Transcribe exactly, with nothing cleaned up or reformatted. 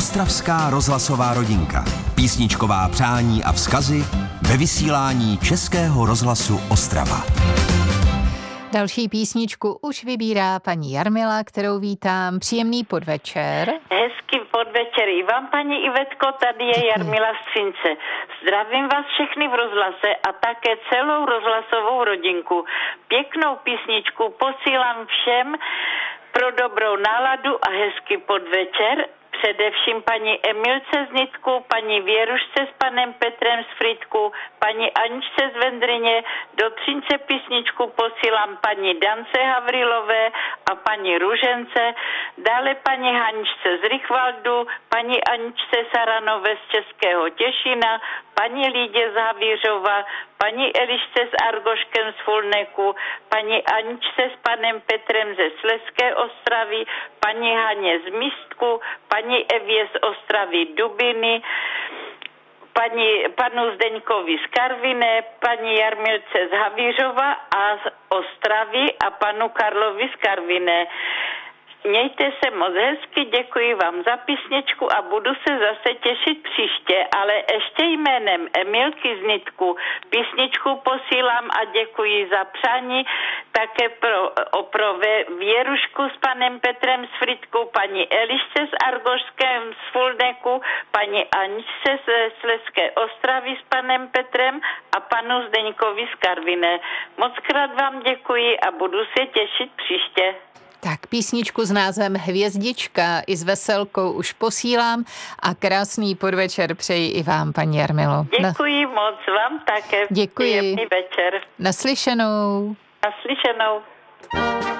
Ostravská rozhlasová rodinka. Písničková přání a vzkazy ve vysílání Českého rozhlasu Ostrava. Další písničku už vybírá paní Jarmila, kterou vítám. Příjemný podvečer. Hezký podvečer i vám, paní Ivetko, tady je Jarmila z Třince. Zdravím vás všechny v rozhlase a také celou rozhlasovou rodinku. Pěknou písničku posílám všem pro dobrou náladu a hezký podvečer. Především paní Emilce z Nitku, paní Věrušce s panem Petrem z Frýdku, paní Aničce z Vendryně, do Třince písničku posílám paní Dance Havrilové a paní Ružence, dále paní Haničce z Rychvaldu, paní Aničce Saranové z Českého Těšína, paní Lídě z Havířova, paní Elišce s Argoškem z Fulneku, paní Aničce s panem Petrem ze Slezské Ostravy, paní Haně z Místku, paní Evě z Ostravy Dubiny, paní, panu Zdeňkovi z Karviné, paní Jarmilce z Havířova a z Ostravy a panu Karlovi z Karviné. Mějte se moc hezky, děkuji vám za písničku a budu se zase těšit příště, ale ještě jménem Emilky z Nitku písničku posílám a děkuji za přání také pro, pro Věrušku s panem Petrem z Frýdku, paní Elišce s Argoškem z Fulneku, paní Aničce z Slezské Ostravy s panem Petrem a panu Zdeňkovi z Karviné. Mockrát vám děkuji a budu se těšit příště. Tak písničku s názvem Hvězdička i s veselkou už posílám a krásný podvečer přeji i vám, paní Jarmilo. Děkuji moc, vám také. Děkuji. Příjemný večer. Naslyšenou. Naslyšenou.